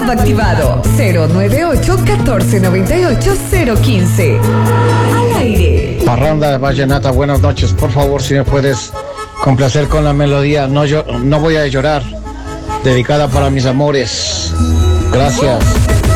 WhatsApp activado 098-1498-015. Al aire. Parranda de Vallenata, buenas noches. Por favor, si me puedes complacer con la melodía No voy a llorar, dedicada para mis amores. Gracias.